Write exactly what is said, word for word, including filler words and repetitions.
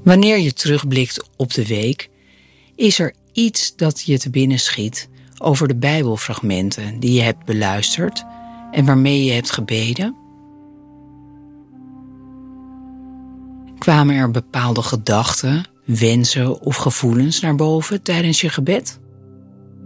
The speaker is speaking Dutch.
Wanneer je terugblikt op de week, is er iets dat je te binnen schiet over de Bijbelfragmenten die je hebt beluisterd en waarmee je hebt gebeden? Kwamen er bepaalde gedachten, wensen of gevoelens naar boven tijdens je gebed?